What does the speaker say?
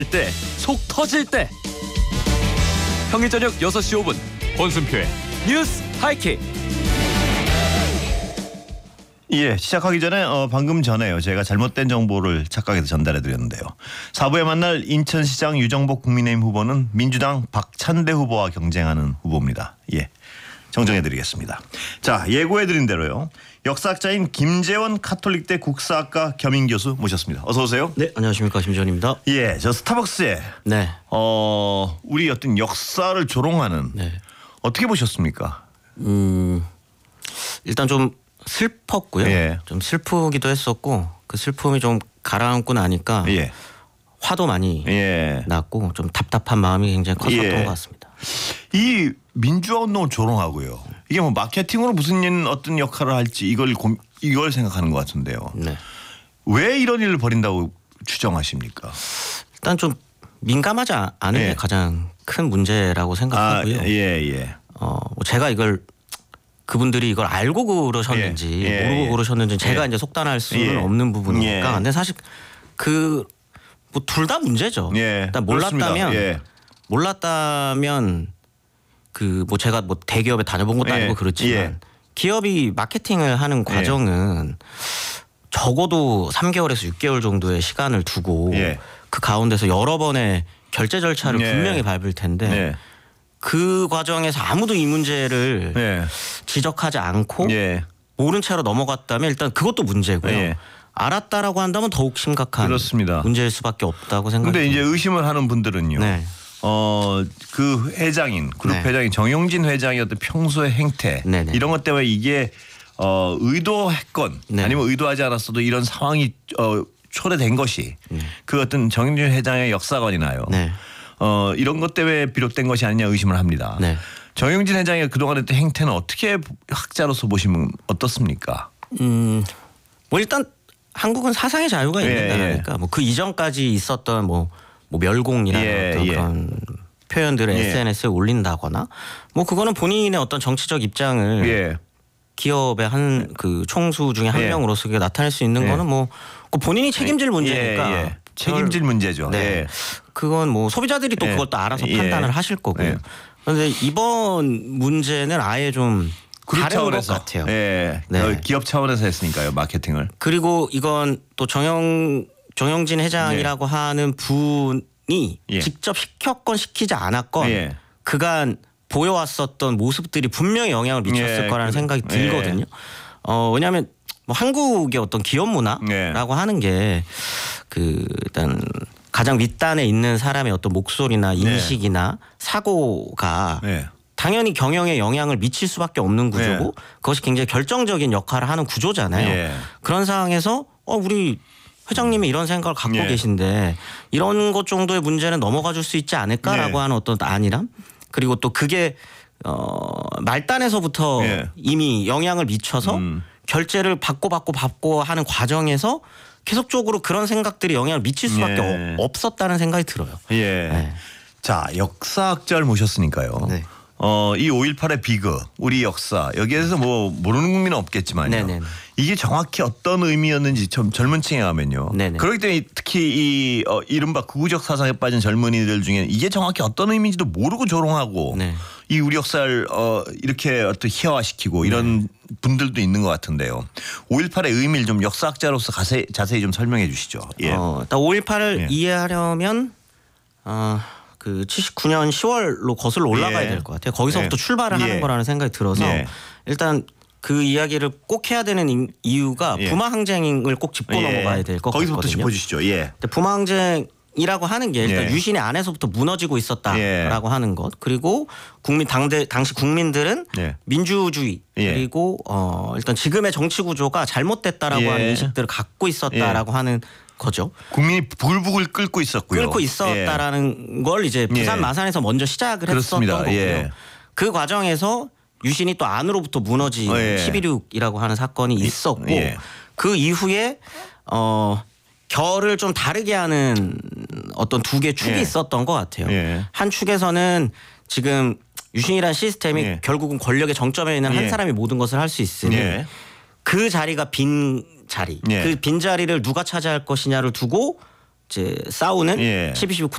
때, 속 터질 때. 평일 저녁 6시 5분 권순표의 뉴스 하이킥. 예, 시작하기 전에 방금 전에요. 제가 잘못된 정보를 착각해서 전달해드렸는데요. 4부에 만날 인천시장 유정복 국민의힘 후보는 민주당 박찬대 후보와 경쟁하는 후보입니다. 예, 정정해드리겠습니다. 자, 예고해드린 대로요. 역사학자인 김재원 카톨릭대 국사학과 겸임 교수 모셨습니다. 어서 오세요. 네, 안녕하십니까, 김재원입니다. 예, 저 스타벅스에 네. 우리 어떤 역사를 조롱하는 네. 어떻게 보셨습니까? 일단 좀 슬펐고요. 예. 좀 슬프기도 했었고 그 슬픔이 좀 가라앉고 나니까 예, 화도 많이 예. 났고 좀 답답한 마음이 굉장히 컸었던 예. 것 같습니다. 이 민주화 운동을 조롱하고요. 이게 뭐 마케팅으로 무슨 어떤 역할을 할지 이걸 생각하는 것 같은데요. 네. 왜 이런 일을 벌인다고 추정하십니까? 일단 좀 민감하지 않은 예. 게 가장 큰 문제라고 생각하고요. 예. 뭐 제가 이걸 그분들이 이걸 알고 그러셨는지 예. 모르고 예. 그러셨는지 제가 예. 이제 속단할 수는 예. 없는 부분이니까. 예. 근데 사실 뭐 둘 다 문제죠. 예. 일단 그렇습니다. 몰랐다면 그 뭐 제가 뭐 대기업에 다녀본 것도 예. 아니고 그렇지만 예. 기업이 마케팅을 하는 과정은 적어도 3개월에서 6개월 정도의 시간을 두고 예. 그 가운데서 여러 번의 결제 절차를 예. 분명히 밟을 텐데 예. 그 과정에서 아무도 이 문제를 예. 지적하지 않고 예. 모른 채로 넘어갔다면 일단 그것도 문제고요. 예. 알았다라고 한다면 더욱 심각한 그렇습니다. 문제일 수밖에 없다고 근데 생각합니다. 이제 의심을 하는 분들은요. 네. 그 회장인 그룹 네. 회장인 정용진 회장의 어떤 평소의 행태 네네. 이런 것 때문에 이게 의도했건 네. 아니면 의도하지 않았어도 이런 상황이 초래된 것이 그 어떤 정용진 회장의 역사관이나요. 네. 이런 것 때문에 비롯된 것이 아니냐 의심을 합니다. 네. 정용진 회장의 그동안 했던 행태는 어떻게 학자로서 보시면 어떻습니까? 뭐 일단 한국은 사상의 자유가 있는 예, 나라니까 뭐 그 이전까지 있었던 뭐 멸공이라는 예, 어떤 예. 그런 표현들을 예. SNS에 올린다거나 뭐 그거는 본인의 어떤 정치적 입장을 예. 기업의 한 그 총수 중에 한 예. 명으로서 그게 나타낼 수 있는 예. 거는 뭐 그 본인이 책임질 문제니까 예. 책임질 문제죠. 네. 예. 그건 뭐 소비자들이 또 예. 그것도 알아서 예. 판단을 하실 거고요. 예. 그런데 이번 문제는 아예 좀 그룹 다른 차원에서 것 같아요. 예. 네. 기업 차원에서 했으니까요 마케팅을. 그리고 이건 또 정영진 회장이라고 하는 분이 예. 직접 시켰건 시키지 않았건 예. 그간 보여왔었던 모습들이 분명히 영향을 미쳤을 예. 거라는 생각이 예. 들거든요. 왜냐하면 뭐 한국의 어떤 기업 문화라고 예. 하는 게 그 일단 가장 윗단에 있는 사람의 어떤 목소리나 인식이나 사고가 예. 당연히 경영에 영향을 미칠 수밖에 없는 구조고 그것이 굉장히 결정적인 역할을 하는 구조잖아요. 예. 그런 상황에서 우리 회장님이 이런 생각을 갖고 예. 계신데 이런 것 정도의 문제는 넘어가 줄 수 있지 않을까라고 예. 하는 어떤 안일함 그리고 또 그게 말단에서부터 예. 이미 영향을 미쳐서 결제를 받고 하는 과정에서 계속적으로 그런 생각들이 영향을 미칠 수밖에 예. 없었다는 생각이 들어요. 예. 네. 자, 역사학자를 모셨으니까요. 네. 이 5.18의 비극, 우리 역사 여기에서 뭐 모르는 국민은 없겠지만요. 네네네. 이게 정확히 어떤 의미였는지 좀 젊은 층에 가면요. 네네. 그렇기 때문에 특히 이 이른바 극우적 사상에 빠진 젊은이들 중에 이게 정확히 어떤 의미인지도 모르고 조롱하고 네. 이 우리 역사를 이렇게 어떤 희화화시키고 이런 분들도 있는 것 같은데요. 5.18의 의미를 좀 역사학자로서 자세히 좀 설명해 주시죠. 예. 일단 5.18을 예. 이해하려면 그 79년 10월로 거슬러 올라가야 예. 될 것 같아요. 거기서부터 예. 출발을 예. 하는 거라는 생각이 들어서 예. 일단 그 이야기를 꼭 해야 되는 이유가 예. 부마 항쟁을 꼭 짚고 넘어가야 될 것 같거든요. 거기서부터 짚어주시죠. 예. 근데 부마 항쟁이라고 하는 게 일단 예. 유신의 안에서부터 무너지고 있었다라고 예. 하는 것 그리고 당시 국민들은 예. 민주주의 예. 그리고 일단 지금의 정치 구조가 잘못됐다라고 예. 하는 인식들을 갖고 있었다라고 하는 거죠. 국민이 부글부글 끓고 있었고요. 끓고 있었다라는 걸 이제 부산 예. 마산에서 먼저 시작을 그렇습니다. 했었던 거고요. 예. 그 과정에서 유신이 또 안으로부터 무너진 예. 11.6이라고 하는 사건이 있었고 예. 그 이후에 결을 좀 다르게 하는 어떤 두 개 축이 예. 있었던 것 같아요. 예. 한 축에서는 지금 유신이라는 시스템이 예. 결국은 권력의 정점에 있는 한 예. 사람이 모든 것을 할 수 있으니 예. 그 자리가 빈 자리, 예. 그 빈 자리를 누가 차지할 것이냐를 두고 이제 싸우는 예. 12.12